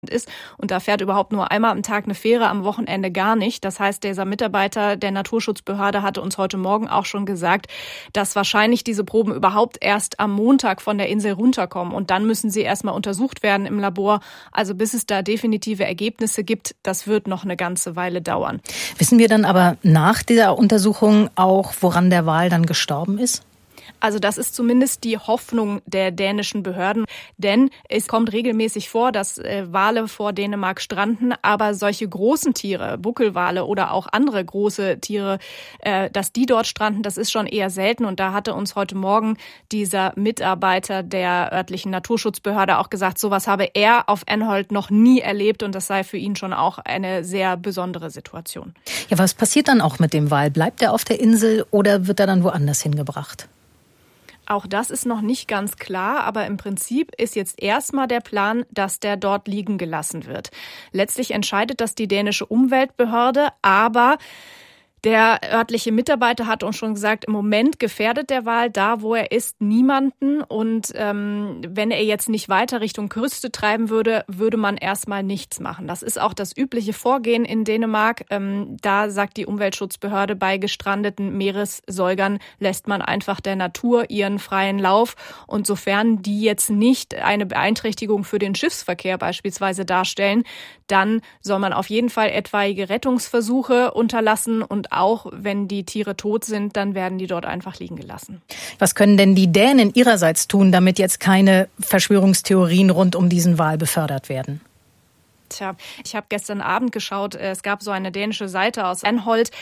ist. Und da fährt überhaupt nur einmal am Tag eine Fähre, am Wochenende gar nicht. Das heißt, dieser Mitarbeiter der Naturschutzbehörde hatte uns heute Morgen auch schon gesagt, dass wahrscheinlich diese Proben überhaupt erst am Montag von der Insel runterkommen. Und dann müssen sie erstmal untersucht werden im Labor. Also bis es da definitive Ergebnisse gibt, das wird noch eine ganze Weile dauern. Wissen wir dann aber nach dieser Untersuchung auch, woran der Wal dann gestorben ist? Also das ist zumindest die Hoffnung der dänischen Behörden, denn es kommt regelmäßig vor, dass Wale vor Dänemark stranden, aber solche großen Tiere, Buckelwale oder auch andere große Tiere, dass die dort stranden, das ist schon eher selten. Und da hatte uns heute Morgen dieser Mitarbeiter der örtlichen Naturschutzbehörde auch gesagt, sowas habe er auf Anholt noch nie erlebt und das sei für ihn schon auch eine sehr besondere Situation. Ja, was passiert dann auch mit dem Wal? Bleibt er auf der Insel oder wird er dann woanders hingebracht? Auch das ist noch nicht ganz klar, aber im Prinzip ist jetzt erstmal der Plan, dass der dort liegen gelassen wird. Letztlich entscheidet das die dänische Umweltbehörde, aber der örtliche Mitarbeiter hat uns schon gesagt, im Moment gefährdet der Wal da, wo er ist, niemanden. Und wenn er jetzt nicht weiter Richtung Küste treiben würde, würde man erstmal nichts machen. Das ist auch das übliche Vorgehen in Dänemark. Da sagt die Umweltschutzbehörde, bei gestrandeten Meeressäugern lässt man einfach der Natur ihren freien Lauf. Und sofern die jetzt nicht eine Beeinträchtigung für den Schiffsverkehr beispielsweise darstellen, dann soll man auf jeden Fall etwaige Rettungsversuche unterlassen und auch wenn die Tiere tot sind, dann werden die dort einfach liegen gelassen. Was können denn die Dänen ihrerseits tun, damit jetzt keine Verschwörungstheorien rund um diesen Wal befördert werden? Tja, ich habe gestern Abend geschaut, es gab so eine dänische Seite aus Anholt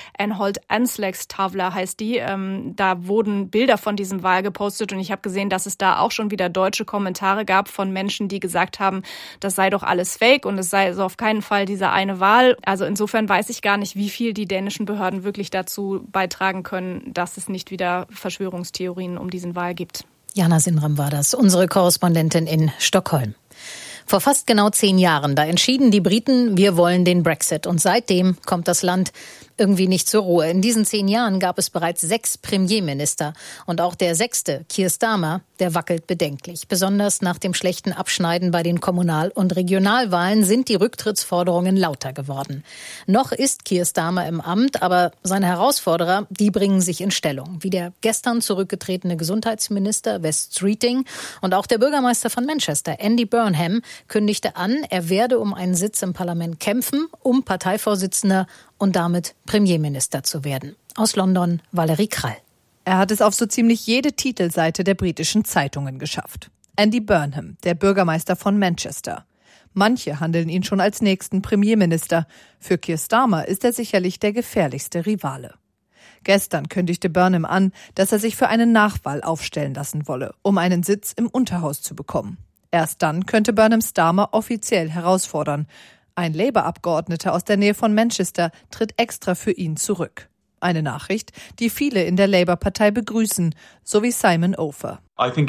Anslagstavla heißt die. Da wurden Bilder von diesem Wal gepostet und ich habe gesehen, dass es da auch schon wieder deutsche Kommentare gab von Menschen, die gesagt haben, das sei doch alles Fake und es sei so auf keinen Fall dieser eine Wal. Also insofern weiß ich gar nicht, wie viel die dänischen Behörden wirklich dazu beitragen können, dass es nicht wieder Verschwörungstheorien um diesen Wal gibt. Jana Sinram war das, unsere Korrespondentin in Stockholm. Vor fast genau 10 Jahren, da entschieden die Briten, wir wollen den Brexit. Und seitdem kommt das Land irgendwie nicht zur Ruhe. In diesen 10 Jahren gab es bereits 6 Premierminister. Und auch der 6., Keir Starmer, der wackelt bedenklich. Besonders nach dem schlechten Abschneiden bei den Kommunal- und Regionalwahlen sind die Rücktrittsforderungen lauter geworden. Noch ist Keir Starmer im Amt, aber seine Herausforderer, die bringen sich in Stellung. Wie der gestern zurückgetretene Gesundheitsminister Wes Streeting und auch der Bürgermeister von Manchester, Andy Burnham, kündigte an, er werde um einen Sitz im Parlament kämpfen, um Parteivorsitzender und damit Premierminister zu werden. Aus London, Valerie Krall. Er hat es auf so ziemlich jede Titelseite der britischen Zeitungen geschafft. Andy Burnham, der Bürgermeister von Manchester. Manche handeln ihn schon als nächsten Premierminister. Für Keir Starmer ist er sicherlich der gefährlichste Rivale. Gestern kündigte Burnham an, dass er sich für eine Nachwahl aufstellen lassen wolle, um einen Sitz im Unterhaus zu bekommen. Erst dann könnte Burnham Starmer offiziell herausfordern. Ein Labour-Abgeordneter aus der Nähe von Manchester tritt extra für ihn zurück. Eine Nachricht, die viele in der Labour-Partei begrüßen, so wie Simon Ofer.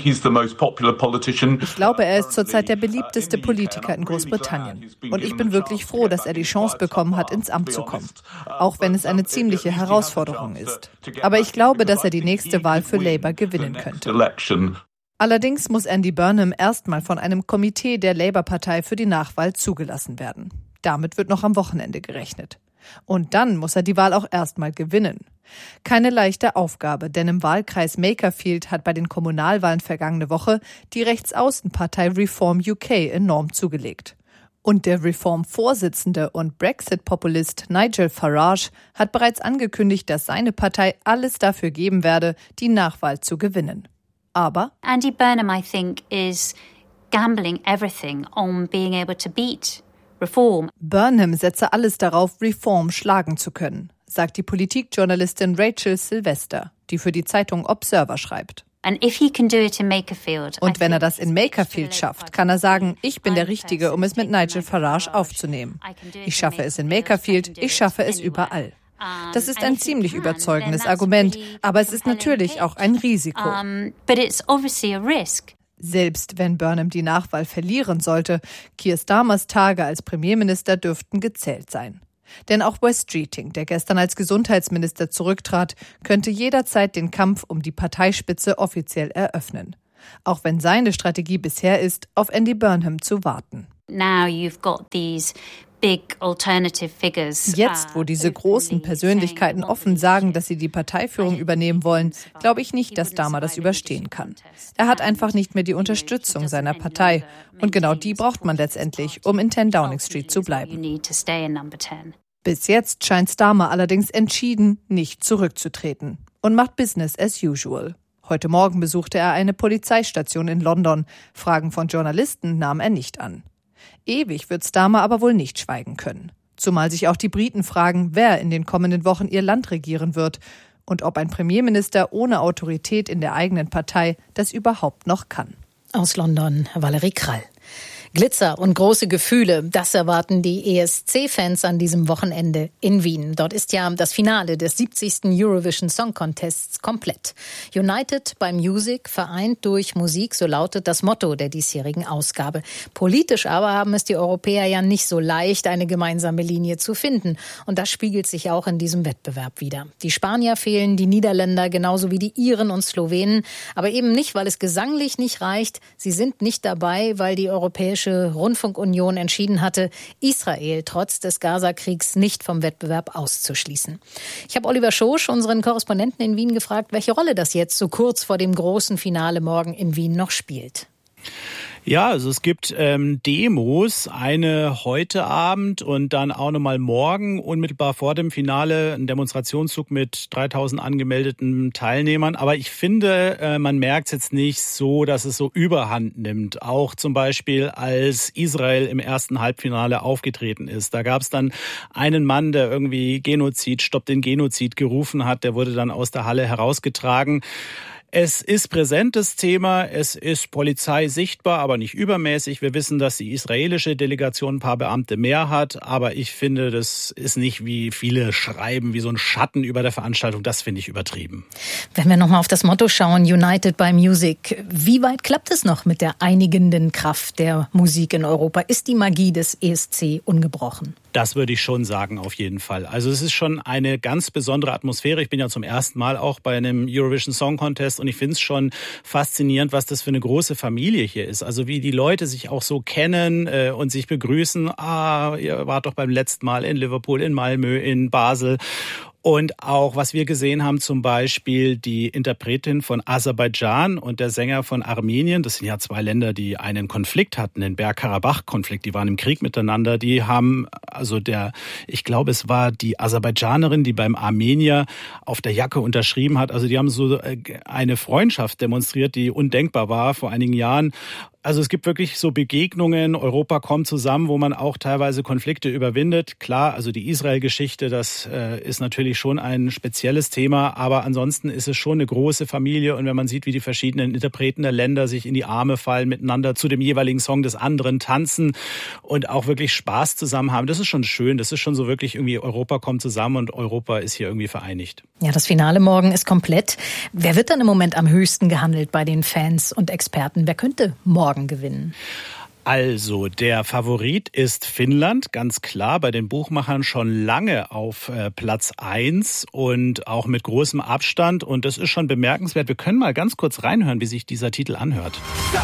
Ich glaube, er ist zurzeit der beliebteste Politiker in Großbritannien. Und ich bin wirklich froh, dass er die Chance bekommen hat, ins Amt zu kommen. Auch wenn es eine ziemliche Herausforderung ist. Aber ich glaube, dass er die nächste Wahl für Labour gewinnen könnte. Allerdings muss Andy Burnham erstmal von einem Komitee der Labour-Partei für die Nachwahl zugelassen werden. Damit wird noch am Wochenende gerechnet. Und dann muss er die Wahl auch erstmal gewinnen. Keine leichte Aufgabe, denn im Wahlkreis Makerfield hat bei den Kommunalwahlen vergangene Woche die Rechtsaußenpartei Reform UK enorm zugelegt. Und der Reform-Vorsitzende und Brexit-Populist Nigel Farage hat bereits angekündigt, dass seine Partei alles dafür geben werde, die Nachwahl zu gewinnen. Aber Andy Burnham, I think, is gambling everything on being able to beat Reform. Burnham setze alles darauf, Reform schlagen zu können, sagt die Politikjournalistin Rachel Sylvester, die für die Zeitung Observer schreibt. And if he can do it in Makerfield, und wenn er das in Makerfield schafft, kann er sagen, ich bin der Richtige, um es mit Nigel Farage aufzunehmen. Ich schaffe es in Makerfield, ich schaffe es überall. Das ist ein ziemlich überzeugendes Argument, aber es ist natürlich auch ein Risiko. Selbst wenn Burnham die Nachwahl verlieren sollte, Keir Starmers Tage als Premierminister dürften gezählt sein. Denn auch Wes Streeting, der gestern als Gesundheitsminister zurücktrat, könnte jederzeit den Kampf um die Parteispitze offiziell eröffnen. Auch wenn seine Strategie bisher ist, auf Andy Burnham zu warten. Now you've got these big alternative figures. Jetzt, wo diese großen Persönlichkeiten offen sagen, dass sie die Parteiführung übernehmen wollen, glaube ich nicht, dass Starmer das überstehen kann. Er hat einfach nicht mehr die Unterstützung seiner Partei. Und genau die braucht man letztendlich, um in 10 Downing Street zu bleiben. Bis jetzt scheint Starmer allerdings entschieden, nicht zurückzutreten und macht Business as usual. Heute Morgen besuchte er eine Polizeistation in London. Fragen von Journalisten nahm er nicht an. Ewig wird Starmer aber wohl nicht schweigen können. Zumal sich auch die Briten fragen, wer in den kommenden Wochen ihr Land regieren wird und ob ein Premierminister ohne Autorität in der eigenen Partei das überhaupt noch kann. Aus London, Valerie Krall. Glitzer und große Gefühle, das erwarten die ESC-Fans an diesem Wochenende in Wien. Dort ist ja das Finale des 70. Eurovision Song Contests komplett. United by Music, vereint durch Musik, so lautet das Motto der diesjährigen Ausgabe. Politisch aber haben es die Europäer ja nicht so leicht, eine gemeinsame Linie zu finden. Und das spiegelt sich auch in diesem Wettbewerb wider. Die Spanier fehlen, die Niederländer genauso wie die Iren und Slowenen. Aber eben nicht, weil es gesanglich nicht reicht. Sie sind nicht dabei, weil die Europäische Rundfunkunion entschieden hatte, Israel trotz des Gaza-Kriegs nicht vom Wettbewerb auszuschließen. Ich habe Oliver Schosch, unseren Korrespondenten in Wien, gefragt, welche Rolle das jetzt so kurz vor dem großen Finale morgen in Wien noch spielt. Ja, also es gibt Demos, eine heute Abend und dann auch nochmal morgen, unmittelbar vor dem Finale, ein Demonstrationszug mit 3000 angemeldeten Teilnehmern. Aber ich finde, man merkt es jetzt nicht so, dass es so Überhand nimmt. Auch zum Beispiel, als Israel im ersten Halbfinale aufgetreten ist. Da gab es dann einen Mann, der irgendwie Genozid, Stopp den Genozid gerufen hat. Der wurde dann aus der Halle herausgetragen. Es ist präsent, das Thema. Es ist Polizei sichtbar, aber nicht übermäßig. Wir wissen, dass die israelische Delegation ein paar Beamte mehr hat. Aber ich finde, das ist nicht, wie viele schreiben, wie so ein Schatten über der Veranstaltung. Das finde ich übertrieben. Wenn wir nochmal auf das Motto schauen, United by Music. Wie weit klappt es noch mit der einigenden Kraft der Musik in Europa? Ist die Magie des ESC ungebrochen? Das würde ich schon sagen, auf jeden Fall. Also es ist schon eine ganz besondere Atmosphäre. Ich bin ja zum ersten Mal auch bei einem Eurovision Song Contest und ich finde es schon faszinierend, was das für eine große Familie hier ist. Also wie die Leute sich auch so kennen und sich begrüßen. Ihr wart doch beim letzten Mal in Liverpool, in Malmö, in Basel. Und auch, was wir gesehen haben, zum Beispiel die Interpretin von Aserbaidschan und der Sänger von Armenien. Das sind ja 2 Länder, die einen Konflikt hatten, den Bergkarabach-Konflikt. Die waren im Krieg miteinander. Die haben, ich glaube, es war die Aserbaidschanerin, die beim Armenier auf der Jacke unterschrieben hat. Also die haben so eine Freundschaft demonstriert, die undenkbar war vor einigen Jahren. Also es gibt wirklich so Begegnungen, Europa kommt zusammen, wo man auch teilweise Konflikte überwindet. Klar, also die Israel-Geschichte, das ist natürlich schon ein spezielles Thema, aber ansonsten ist es schon eine große Familie und wenn man sieht, wie die verschiedenen Interpreten der Länder sich in die Arme fallen, miteinander zu dem jeweiligen Song des anderen tanzen und auch wirklich Spaß zusammen haben, das ist schon schön, das ist schon so wirklich irgendwie Europa kommt zusammen und Europa ist hier irgendwie vereinigt. Ja, das Finale morgen ist komplett. Wer wird dann im Moment am höchsten gehandelt bei den Fans und Experten? Wer könnte morgen gewinnen? Also, der Favorit ist Finnland, ganz klar, bei den Buchmachern schon lange auf Platz 1 und auch mit großem Abstand. Und das ist schon bemerkenswert. Wir können mal ganz kurz reinhören, wie sich dieser Titel anhört.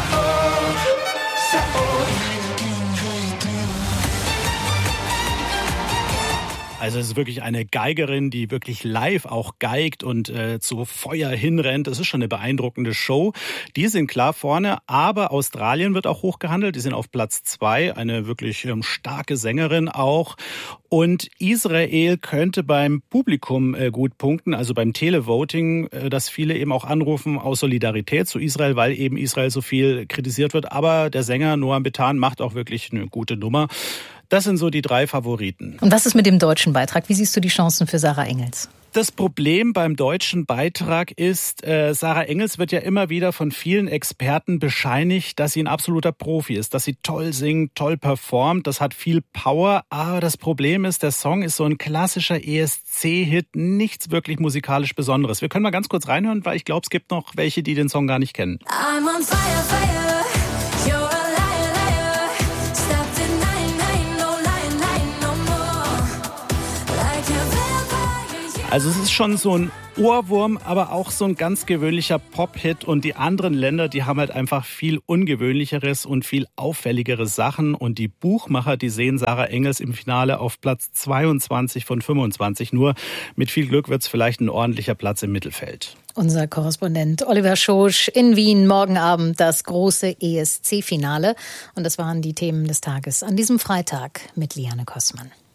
Also es ist wirklich eine Geigerin, die wirklich live auch geigt und zu Feuer hinrennt. Das ist schon eine beeindruckende Show. Die sind klar vorne, aber Australien wird auch hochgehandelt. Die sind auf Platz 2, eine wirklich starke Sängerin auch. Und Israel könnte beim Publikum gut punkten, also beim Televoting, das viele eben auch anrufen aus Solidarität zu Israel, weil eben Israel so viel kritisiert wird. Aber der Sänger Noam Betan macht auch wirklich eine gute Nummer. Das sind so die 3 Favoriten. Und was ist mit dem deutschen Beitrag? Wie siehst du die Chancen für Sarah Engels? Das Problem beim deutschen Beitrag ist, Sarah Engels wird ja immer wieder von vielen Experten bescheinigt, dass sie ein absoluter Profi ist, dass sie toll singt, toll performt, das hat viel Power. Aber das Problem ist, der Song ist so ein klassischer ESC-Hit, nichts wirklich musikalisch Besonderes. Wir können mal ganz kurz reinhören, weil ich glaube, es gibt noch welche, die den Song gar nicht kennen. I'm on fire, fire. Also es ist schon so ein Ohrwurm, aber auch so ein ganz gewöhnlicher Pop-Hit. Und die anderen Länder, die haben halt einfach viel Ungewöhnlicheres und viel auffälligere Sachen. Und die Buchmacher, die sehen Sarah Engels im Finale auf Platz 22 von 25 nur. Mit viel Glück wird es vielleicht ein ordentlicher Platz im Mittelfeld. Unser Korrespondent Oliver Schosch in Wien, morgen Abend das große ESC-Finale. Und das waren die Themen des Tages an diesem Freitag mit Liane Kossmann.